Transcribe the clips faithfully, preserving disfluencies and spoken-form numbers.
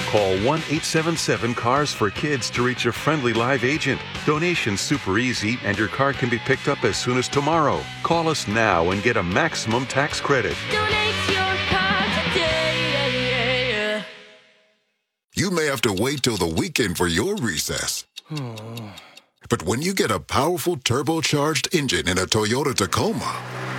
Call one eight seven seven cars for kids to reach a friendly live agent. Donation's super easy and your car can be picked up as soon as tomorrow. Call us now and get a maximum tax credit. Donate your car today. You may have to wait till the weekend for your recess. But when you get a powerful turbocharged engine in a Toyota Tacoma,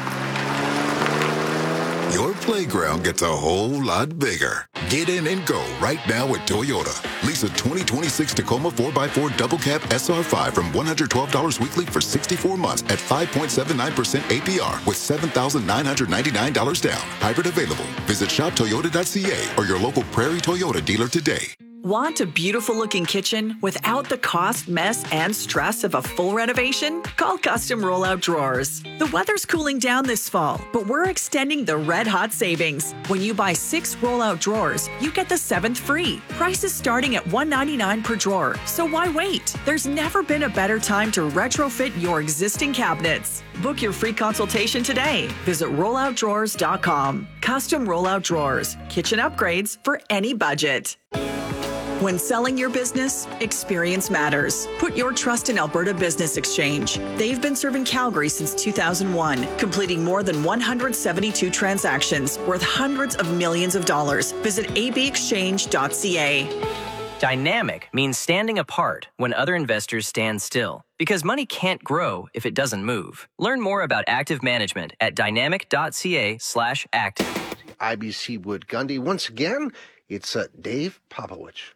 your playground gets a whole lot bigger. Get in and go right now at Toyota. Lease a twenty twenty-six Tacoma four by four Double Cab S R five from one hundred twelve dollars weekly for sixty-four months at five point seven nine percent A P R with seven thousand nine hundred ninety-nine dollars down. Hybrid available. Visit shop toyota dot c a or your local Prairie Toyota dealer today. Want a beautiful-looking kitchen without the cost, mess, and stress of a full renovation? Call Custom Rollout Drawers. The weather's cooling down this fall, but we're extending the red-hot savings. When you buy six rollout drawers, you get the seventh free. Prices starting at one hundred ninety-nine dollars per drawer, so why wait? There's never been a better time to retrofit your existing cabinets. Book your free consultation today. Visit rollout drawers dot com. Custom Rollout Drawers. Kitchen upgrades for any budget. When selling your business, experience matters. Put your trust in Alberta Business Exchange. They've been serving Calgary since two thousand one, completing more than one hundred seventy-two transactions worth hundreds of millions of dollars. Visit a b exchange dot c a. Dynamic means standing apart when other investors stand still, because money can't grow if it doesn't move. Learn more about active management at dynamic dot c a slash active. I B C Wood Gundy. Once again, it's uh, Dave Popovich.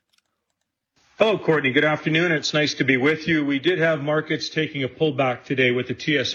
Hello, Courtney. Good afternoon. It's nice to be with you. We did have markets taking a pullback today with the T S